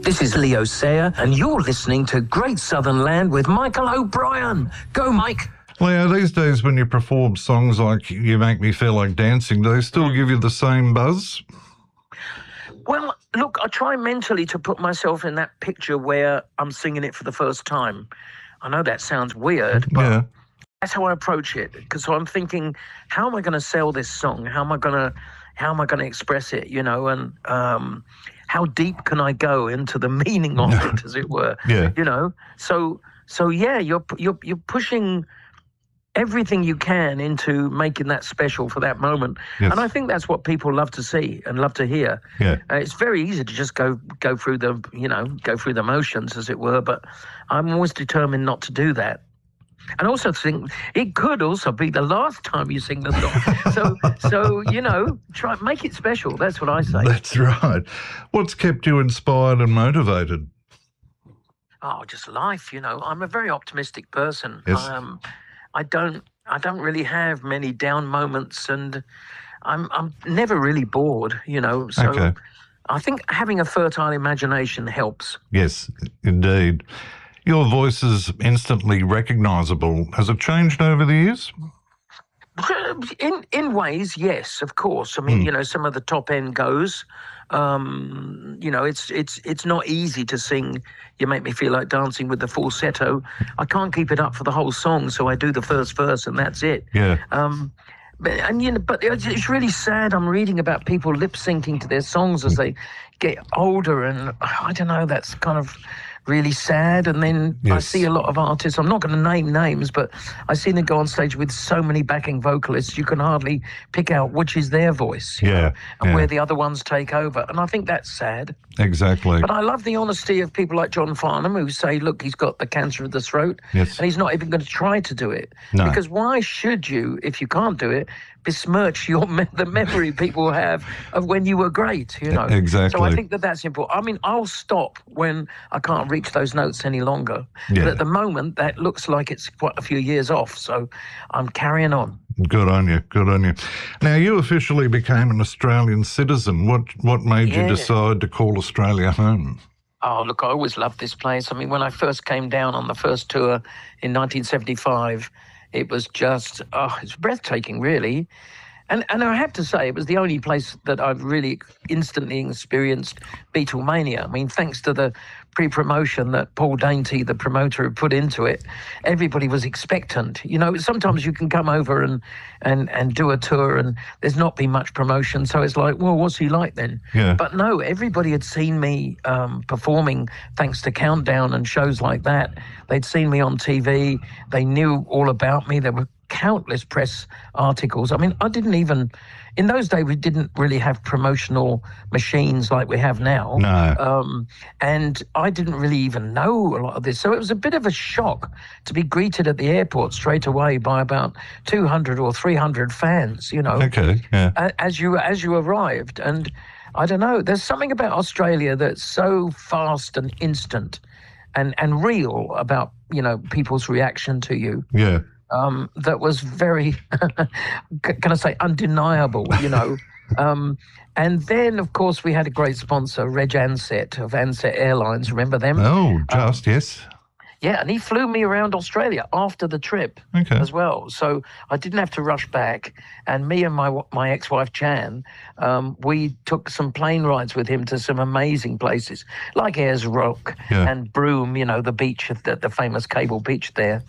This is Leo Sayer, and you're listening to Great Southern Land with Michael O'Brien. Go, Mike. Leo, these days when you perform songs like You Make Me Feel Like Dancing, do they still give you the same buzz? Well, look, I try mentally to put myself in that picture where I'm singing it for the first time. I know that sounds weird, but that's how I approach it. Because I'm thinking, how am I going to sell this song? How am I going to express it? You know, and how deep can I go into the meaning of it, as it were? You know, so yeah, you're pushing everything you can into making that special for that moment. And I think that's what people love to see and love to hear. It's very easy to just go through the motions, as it were, but I'm always determined not to do that. And also think it could also be the last time you sing the song. so you know, try make it special. That's what I say. That's right. What's kept you inspired and motivated? Oh, just life. You know, I'm a very optimistic person. Yes. I don't really have many down moments, and I'm never really bored. You know, so I think having a fertile imagination helps. Yes, indeed. Your voice is instantly recognisable. Has it changed over the years? In ways, yes, of course. I mean, you know, some of the top end goes. You know, it's not easy to sing You Make Me Feel Like Dancing with the falsetto. I can't keep it up for the whole song, so I do the first verse and that's it. But it's really sad. I'm reading about people lip syncing to their songs as they get older, and I don't know, that's kind of really sad. And then I see a lot of artists, I'm not going to name names, but I see them go on stage with so many backing vocalists, you can hardly pick out which is their voice, and where the other ones take over. And I think that's sad. Exactly. But I love the honesty of people like John Farnham, who say, look, he's got the cancer of the throat, and he's not even going to try to do it. Because why should you, if you can't do it, besmirch the memory people have of when you were great, you know? Exactly. So I think that's important. I mean, I'll stop when I can't reach those notes any longer. But at the moment, that looks like it's quite a few years off, so I'm carrying on. Good on you, good on you. Now, you officially became an Australian citizen. What made you decide to call Australia home? Oh, look, I always loved this place. I mean, when I first came down on the first tour in 1975, it was just, it's breathtaking, really. And I have to say, it was the only place that I've really instantly experienced Beatlemania. I mean, thanks to the pre-promotion that Paul Dainty, the promoter, had put into it, everybody was expectant. You know, sometimes you can come over and do a tour and there's not been much promotion, so it's like, well, what's he like then? But no, everybody had seen me performing thanks to Countdown and shows like that. They'd seen me on TV. They knew all about me. There were countless press articles. I mean, in those days, we didn't really have promotional machines like we have now. And I didn't really even know a lot of this. So it was a bit of a shock to be greeted at the airport straight away by about 200 or 300 fans, you know, as you arrived. And I don't know, there's something about Australia that's so fast and instant and real about, you know, people's reaction to you. That was very, can I say, undeniable, you know. And then, of course, we had a great sponsor, Reg Ansett of Ansett Airlines. Remember them? Oh, yes. Yeah, and he flew me around Australia after the trip as well. So I didn't have to rush back. And me and my ex-wife, Jan, we took some plane rides with him to some amazing places, like Ayers Rock and Broome, you know, the beach, the famous Cable Beach there.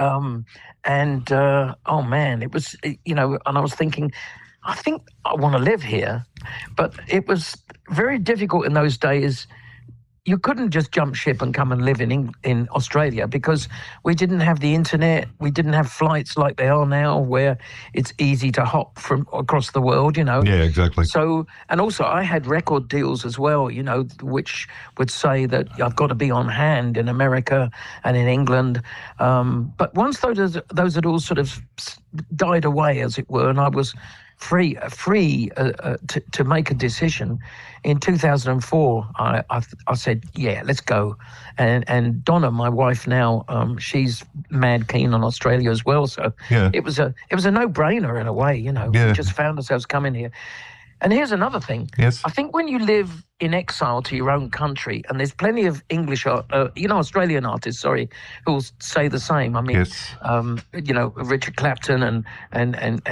Oh, man, it was, you know, and I was thinking, I think I want to live here. But it was very difficult in those days. You couldn't just jump ship and come and live in Australia because we didn't have the internet. We didn't have flights like they are now where it's easy to hop from across the world, you know. Yeah, exactly. So, and also I had record deals as well, you know, which would say that I've got to be on hand in America and in England. But once those had all sort of died away, as it were, and I was free to make a decision. In 2004, I said, yeah, let's go. And Donna, my wife now, she's mad keen on Australia as well. So it was a no-brainer in a way, you know. We just found ourselves coming here. And here's another thing. Yes. I think when you live in exile to your own country, and there's plenty of English, Australian artists, who will say the same. I mean, Yes. Richard Clapton and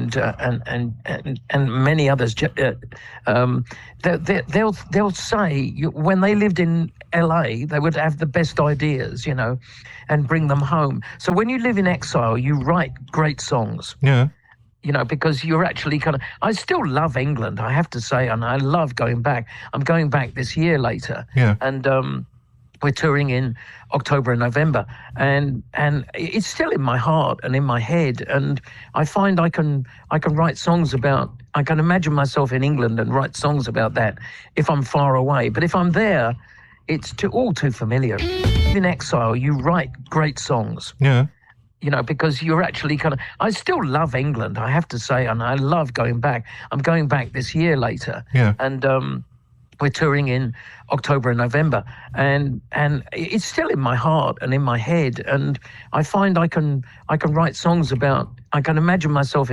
many others. They'll say when they lived in LA, they would have the best ideas, and bring them home. So when you live in exile, you write great songs. Yeah. Because you're actually I still love England, I have to say, and I love going back. I'm going back this year later. Yeah. And we're touring in October and November. And it's still in my heart and in my head. And I find I can write songs about, I can imagine myself in England and write songs about that if I'm far away. But if I'm there, it's all too familiar. In exile, you write great songs. Yeah. Because you're actually I still love England, I have to say, and I love going back. I'm going back this year later. Yeah. And we're touring in October and November. And it's still in my heart and in my head. And I find I can write songs about, I can imagine myself